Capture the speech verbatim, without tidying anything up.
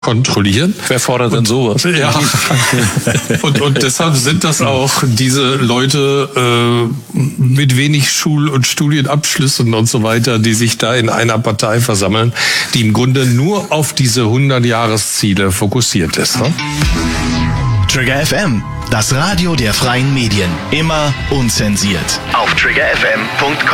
kontrollieren. Wer fordert denn sowas? Ja. und, und deshalb sind das auch diese Leute äh, mit wenig Schul- und Studienabschlüssen und so weiter, die sich da in einer Partei versammeln, die im Grunde nur auf diese hundert-Jahresziele fokussiert ist. Ne? Trigger F M, das Radio der freien Medien. Immer unzensiert. Auf trigger f m punkt com